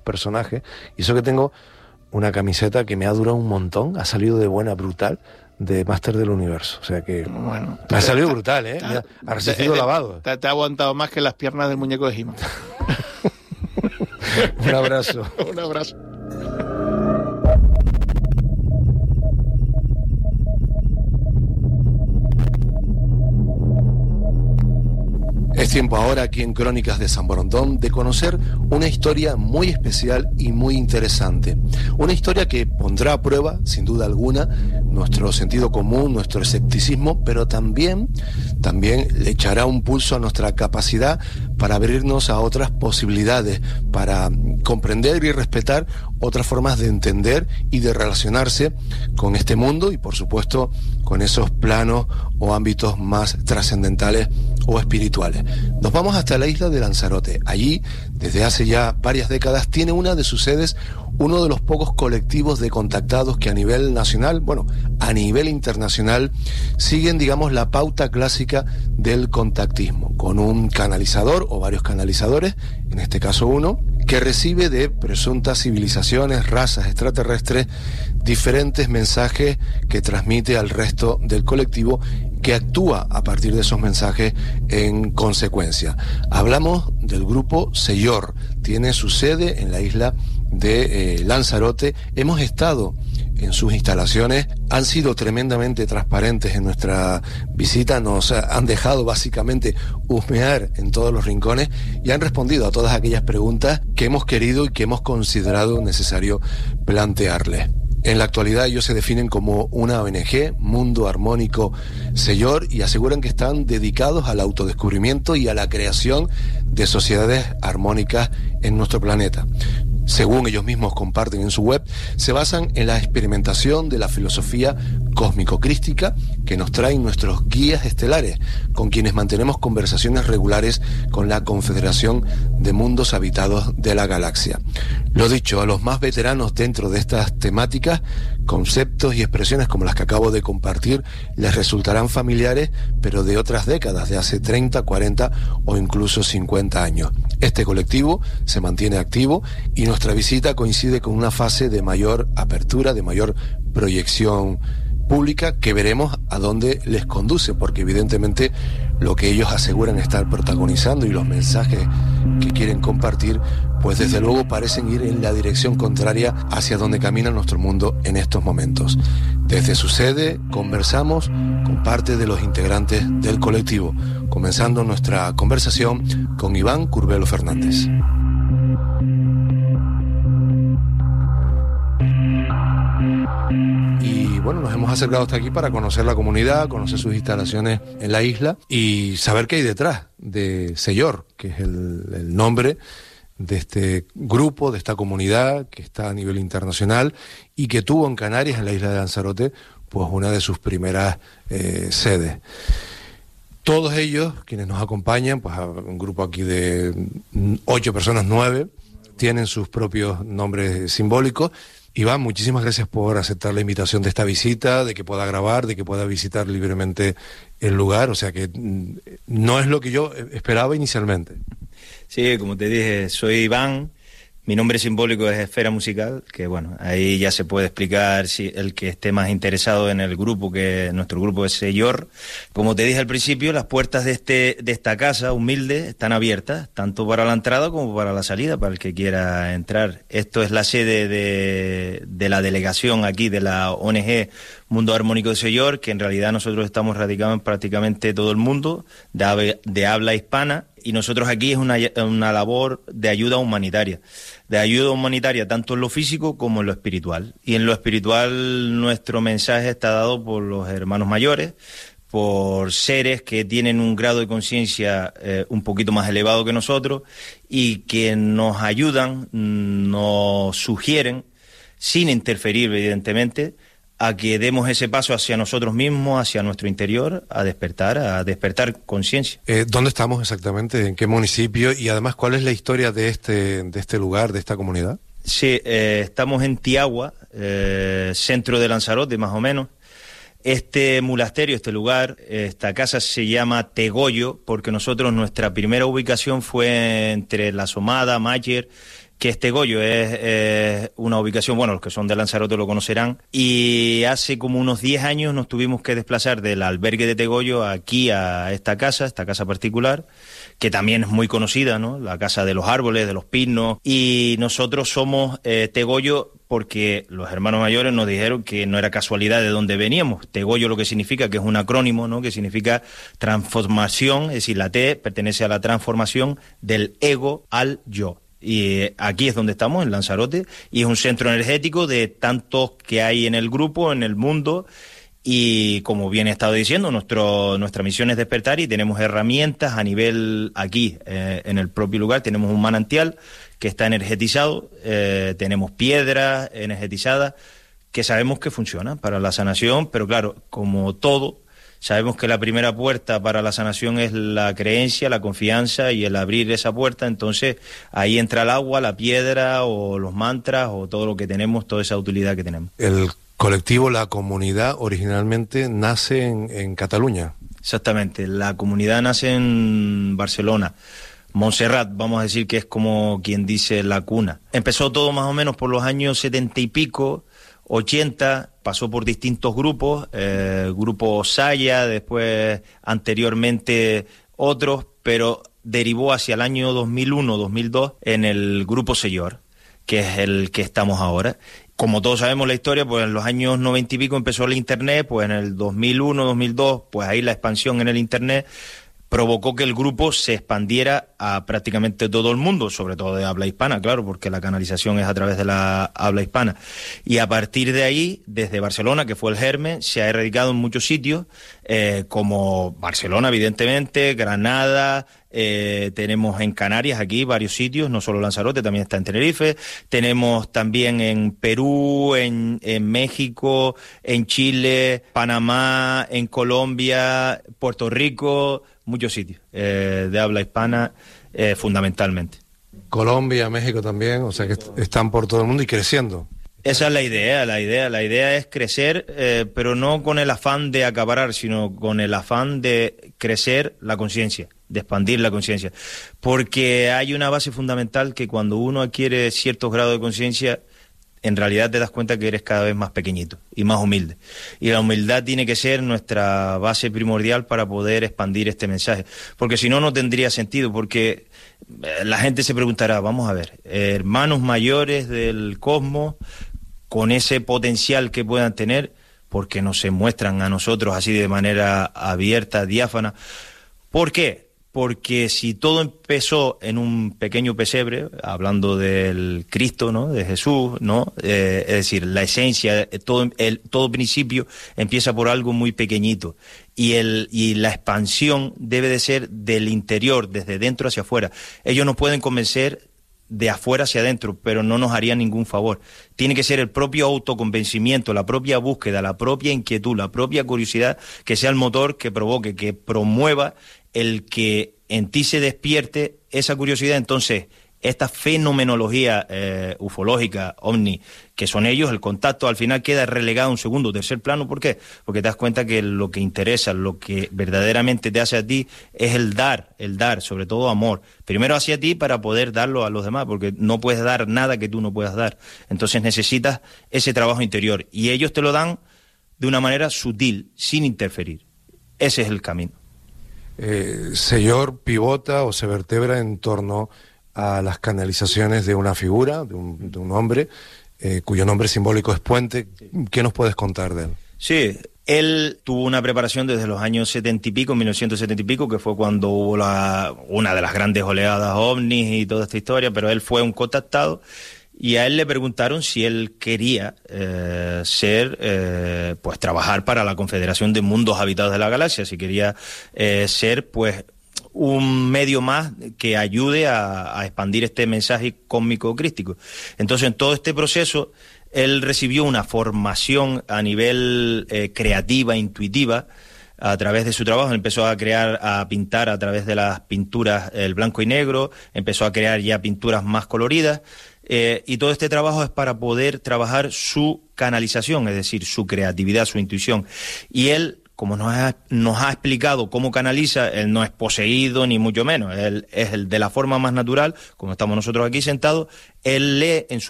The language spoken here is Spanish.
personajes, y eso que tengo una camiseta que me ha durado un montón, ha salido de buena, brutal, de Máster del Universo. O sea que bueno, ha salido brutal, ¿eh? Mira, ha resistido lavado. Te ha aguantado más que las piernas del muñeco de He-Man. Un abrazo. Un abrazo. Es tiempo ahora, aquí en Crónicas de San Borondón, de conocer una historia muy especial y muy interesante. Una historia que pondrá a prueba, sin duda alguna, nuestro sentido común, nuestro escepticismo, pero también le echará un pulso a nuestra capacidad para abrirnos a otras posibilidades, para comprender y respetar otras formas de entender y de relacionarse con este mundo y, por supuesto, con esos planos o ámbitos más trascendentales o espirituales. Nos vamos hasta la isla de Lanzarote. Allí, desde hace ya varias décadas, tiene una de sus sedes uno de los pocos colectivos de contactados que a nivel nacional, bueno, a nivel internacional, siguen, digamos, la pauta clásica del contactismo, con un canalizador o varios canalizadores, en este caso uno, que recibe de presuntas civilizaciones, razas extraterrestres, diferentes mensajes que transmite al resto del colectivo, que actúa a partir de esos mensajes en consecuencia. Hablamos del grupo Seyor, tiene su sede en la isla de Lanzarote. Hemos estado en sus instalaciones, han sido tremendamente transparentes en nuestra visita, nos han dejado básicamente husmear en todos los rincones y han respondido a todas aquellas preguntas que hemos querido y que hemos considerado necesario plantearles. En la actualidad ellos se definen como una ONG, Mundo Armónico Seyor, y aseguran que están dedicados al autodescubrimiento y a la creación de sociedades armónicas en nuestro planeta. Según ellos mismos comparten en su web, se basan en la experimentación de la filosofía cósmico-crística que nos traen nuestros guías estelares, con quienes mantenemos conversaciones regulares con la Confederación de Mundos Habitados de la Galaxia. Lo dicho, a los más veteranos dentro de estas temáticas, conceptos y expresiones como las que acabo de compartir les resultarán familiares, pero de otras décadas, de hace 30, 40 o incluso 50 años. Este colectivo se mantiene activo y nuestra visita coincide con una fase de mayor apertura, de mayor proyección pública, que veremos a dónde les conduce, porque evidentemente lo que ellos aseguran estar protagonizando y los mensajes que quieren compartir, pues desde luego parecen ir en la dirección contraria hacia donde camina nuestro mundo en estos momentos. Desde su sede conversamos con parte de los integrantes del colectivo, comenzando nuestra conversación con Iván Curbelo Fernández. Y bueno, nos hemos acercado hasta aquí para conocer la comunidad, conocer sus instalaciones en la isla y saber qué hay detrás de Seyor, que es el nombre de este grupo, de esta comunidad que está a nivel internacional y que tuvo en Canarias, en la isla de Lanzarote, pues una de sus primeras sedes. Todos ellos, quienes nos acompañan, pues un grupo aquí de 8 personas, 9, tienen sus propios nombres simbólicos. Iván, muchísimas gracias por aceptar la invitación de esta visita, de que pueda grabar, de que pueda visitar libremente el lugar, o sea que no es lo que yo esperaba inicialmente. Sí, como te dije, soy Iván, mi nombre simbólico es Esfera Musical, que bueno, ahí ya se puede explicar si el que esté más interesado en el grupo, que nuestro grupo es Seyor. Como te dije al principio, las puertas de esta casa humilde están abiertas, tanto para la entrada como para la salida, para el que quiera entrar. Esto es la sede de la delegación aquí de la ONG Mundo Armónico de Seyor, que en realidad nosotros estamos radicados en prácticamente todo el mundo de habla hispana, y nosotros aquí es una labor de ayuda humanitaria tanto en lo físico como en lo espiritual. Y en lo espiritual nuestro mensaje está dado por los hermanos mayores, por seres que tienen un grado de conciencia un poquito más elevado que nosotros y que nos ayudan, nos sugieren, sin interferir evidentemente, a que demos ese paso hacia nosotros mismos, hacia nuestro interior, a despertar conciencia. ¿Dónde estamos exactamente? ¿En qué municipio? Y además, ¿cuál es la historia de este lugar, de esta comunidad? Sí, estamos en Tiagua, centro de Lanzarote, más o menos. Este monasterio, este lugar, esta casa se llama Tegollo, porque nosotros, nuestra primera ubicación fue entre La Somada, Mayer, que Tegollo es una ubicación, bueno, los que son de Lanzarote lo conocerán, y hace como unos 10 años nos tuvimos que desplazar del albergue de Tegollo aquí a esta casa particular, que también es muy conocida, ¿no? La casa de los árboles, de los pinos, y nosotros somos Tegollo porque los hermanos mayores nos dijeron que no era casualidad de dónde veníamos. Tegollo lo que significa, que es un acrónimo, ¿no? Que significa transformación, es decir, la T pertenece a la transformación del ego al yo. Y aquí es donde estamos, en Lanzarote, y es un centro energético de tantos que hay en el grupo, en el mundo. Y como bien he estado diciendo, nuestra misión es despertar, y tenemos herramientas a nivel aquí, en el propio lugar. Tenemos un manantial que está energetizado, tenemos piedras energetizadas que sabemos que funcionan para la sanación, pero claro, como todo, sabemos que la primera puerta para la sanación es la creencia, la confianza y el abrir esa puerta. Entonces ahí entra el agua, la piedra o los mantras o todo lo que tenemos, toda esa utilidad que tenemos. El colectivo, la comunidad, originalmente nace en Cataluña. Exactamente, la comunidad nace en Barcelona. Montserrat, vamos a decir que es como quien dice la cuna. Empezó todo más o menos por los años 70 y pico, 80, pasó por distintos grupos, grupo Saya, después anteriormente otros, pero derivó hacia el año 2001-2002 en el grupo Señor, que es el que estamos ahora. Como todos sabemos la historia, pues en los años 90 y pico empezó el Internet, pues en el 2001-2002, pues ahí la expansión en el Internet provocó que el grupo se expandiera a prácticamente todo el mundo, sobre todo de habla hispana, claro, porque la canalización es a través de la habla hispana. Y a partir de ahí, desde Barcelona, que fue el germen, se ha erradicado en muchos sitios, como Barcelona, evidentemente, Granada, tenemos en Canarias aquí varios sitios, no solo Lanzarote, también está en Tenerife, tenemos también en Perú, en México, en Chile, Panamá, en Colombia, Puerto Rico, muchos sitios de habla hispana, fundamentalmente. Colombia, México también, o sea que están por todo el mundo y creciendo. Esa es la idea es crecer, pero no con el afán de acaparar, sino con el afán de crecer la conciencia, de expandir la conciencia, porque hay una base fundamental que cuando uno adquiere ciertos grados de conciencia, en realidad te das cuenta que eres cada vez más pequeñito y más humilde. Y la humildad tiene que ser nuestra base primordial para poder expandir este mensaje. Porque si no, no tendría sentido, porque la gente se preguntará, vamos a ver, hermanos mayores del cosmos, con ese potencial que puedan tener, ¿por qué no se muestran a nosotros así de manera abierta, diáfana? ¿Por qué? Porque si todo empezó en un pequeño pesebre, hablando del Cristo, ¿no? De Jesús, ¿no? Es decir, la esencia, todo principio empieza por algo muy pequeñito. Y la expansión debe de ser del interior, desde dentro hacia afuera. Ellos nos pueden convencer de afuera hacia adentro, pero no nos haría ningún favor. Tiene que ser el propio autoconvencimiento, la propia búsqueda, la propia inquietud, la propia curiosidad, que sea el motor que provoque, que promueva el que en ti se despierte esa curiosidad. Entonces, esta fenomenología ufológica, ovni, que son ellos, el contacto al final queda relegado a un segundo, tercer plano. ¿Por qué? Porque te das cuenta que lo que interesa, lo que verdaderamente te hace a ti es el dar, sobre todo amor. Primero hacia ti para poder darlo a los demás, porque no puedes dar nada que tú no puedas dar. Entonces necesitas ese trabajo interior y ellos te lo dan de una manera sutil, sin interferir. Ese es el camino. Señor pivota o se vertebra en torno a las canalizaciones de una figura, de un hombre, cuyo nombre simbólico es Puente. ¿Qué nos puedes contar de él? Sí, él tuvo una preparación desde los años 70 y pico, 1970 y pico, que fue cuando hubo una de las grandes oleadas ovnis y toda esta historia, pero él fue un contactado y a él le preguntaron si él quería pues trabajar para la Confederación de Mundos Habitados de la Galaxia, si quería ser pues un medio más que ayude a expandir este mensaje cósmico crístico. Entonces, en todo este proceso, él recibió una formación a nivel creativa, intuitiva, a través de su trabajo. Empezó a pintar a través de las pinturas, el blanco y negro, empezó a crear ya pinturas más coloridas, y todo este trabajo es para poder trabajar su canalización, es decir, su creatividad, su intuición. Y él, como nos ha explicado cómo canaliza, él no es poseído ni mucho menos, él es el de la forma más natural, como estamos nosotros aquí sentados, él lee en su